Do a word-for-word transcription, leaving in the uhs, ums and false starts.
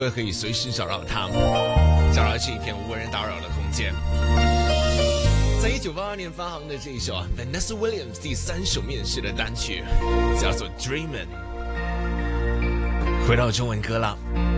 可以随时找到他，找到这一片无人打扰的空间。在一九八二年发行的这一首啊 Vanessa Williams 第三首面试的单曲叫做 Dreamin'。回到中文歌了。